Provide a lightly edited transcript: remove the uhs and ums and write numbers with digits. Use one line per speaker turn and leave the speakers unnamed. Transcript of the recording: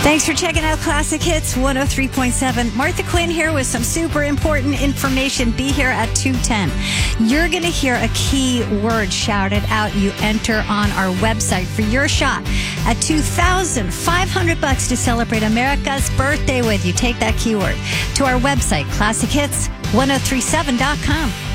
Thanks for checking out Classic Hits 103.7. Martha Quinn here with some super important information. Be here at 2:10. You're going to hear a key word shouted out. You enter on our website for your shot at $2,500 to celebrate America's birthday with you. Take that keyword to our website, classichits1037.com.